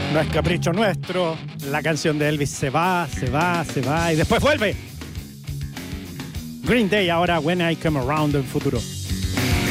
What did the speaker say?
No es capricho nuestro. La canción de Elvis se va y después vuelve. Green Day ahora, When I Come Around en futuro.